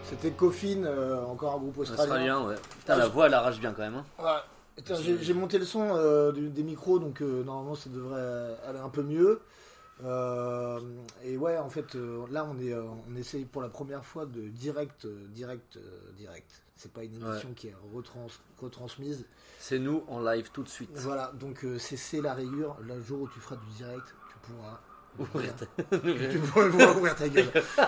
C'était Coffin, encore un groupe australien. Ouais. Putain, la voix elle arrache bien quand même. Hein. Ouais. Attends, j'ai monté le son des micros, donc normalement ça devrait aller un peu mieux. Et ouais, en fait, là on essaye pour la première fois de direct. C'est pas une émission qui est retransmise. C'est nous en live tout de suite. Voilà, donc c'est la rigueur. Le jour où tu feras du direct, tu pourras ouvrir ta gueule.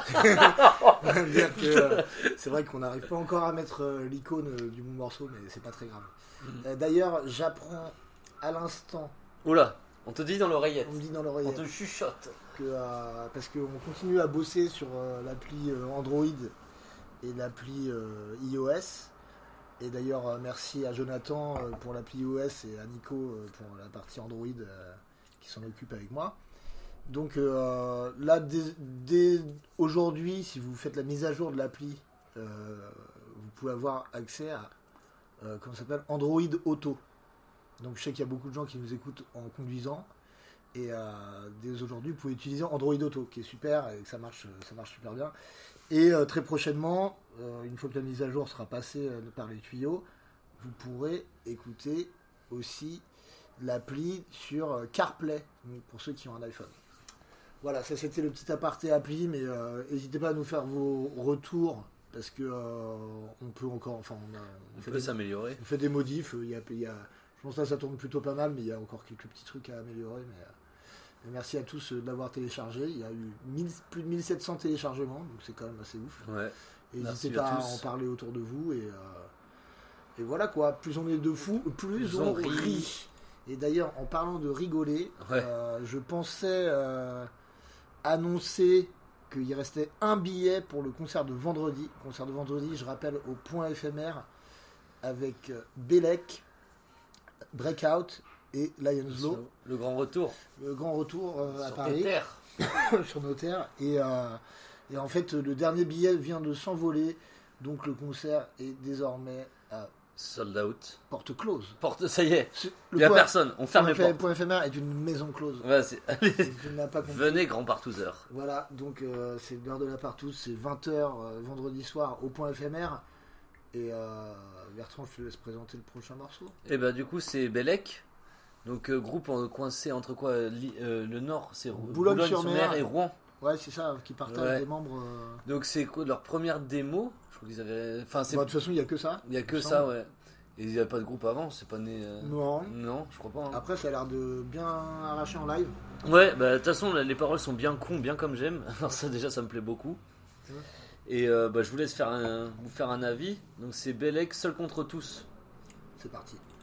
Dire que, c'est vrai qu'on n'arrive pas encore à mettre l'icône du morceau, mais c'est pas très grave. D'ailleurs, j'apprends à l'instant. Oula, on te dit dans l'oreillette. On me dit dans l'oreillette. On te chuchote. Parce qu'on continue à bosser sur l'appli Android et l'appli iOS. Et d'ailleurs, merci à Jonathan pour l'appli iOS et à Nico pour la partie Android qui s'en occupe avec moi. Donc là, dès aujourd'hui, si vous faites la mise à jour de l'appli, vous pouvez avoir accès à comment ça s'appelle, Android Auto. Donc je sais qu'il y a beaucoup de gens qui nous écoutent en conduisant. Et dès aujourd'hui, vous pouvez utiliser Android Auto, qui est super et que ça marche super bien. Et très prochainement, une fois que la mise à jour sera passée par les tuyaux, vous pourrez écouter aussi l'appli sur CarPlay, pour ceux qui ont un iPhone. Voilà, ça c'était le petit aparté appli, mais n'hésitez pas à nous faire vos retours, parce que on peut encore, enfin on peut s'améliorer. On fait des modifs, je pense que là ça tourne plutôt pas mal, mais il y a encore quelques petits trucs à améliorer. Mais merci à tous d'avoir téléchargé. Il y a eu plus de 1700 téléchargements, donc c'est quand même assez ouf. Ouais. Et n'hésitez pas à en parler autour de vous. Et voilà quoi, plus on est de fous, plus on rit. Et d'ailleurs, en parlant de rigoler, je pensais annoncer qu'il restait un billet pour le concert de vendredi. Concert de vendredi, je rappelle, au Point éphémère avec Bélec, Breakout et Lions Law. Le grand retour. Le grand retour à sur Paris. Tes terres. Sur nos terres. Et en fait, le dernier billet vient de s'envoler. Donc le concert est désormais à sold out. Porte close. Ça y est. Il n'y a personne. On ferme les portes. Le Point éphémère est une maison close. Ouais, venez, grand partouzeur. Voilà, donc c'est l'heure de la partouze. C'est 20h vendredi soir au Point éphémère. Et Bertrand, je te laisse présenter le prochain morceau. Et bah, du coup, c'est Bélec. Donc, groupe coincé entre quoi le Nord, c'est Boulogne-sur-Mer et Rouen. Ouais, c'est ça, qui partagent des membres. Donc, c'est quoi leur première démo? Je crois qu'ils avaient. Enfin, de toute façon, il n'y a que ça. Il n'y a que ça, ouais. Et il n'y a pas de groupe avant, c'est pas né. Non. Non, je crois pas. Hein. Après, ça a l'air de bien arracher en live. Ouais, bah, de toute façon, les paroles sont bien cons, bien comme j'aime. Alors, ça, déjà, ça me plaît beaucoup. Ouais. Et je vous laisse vous faire un avis. Donc, c'est Bélec, seul contre tous. C'est parti.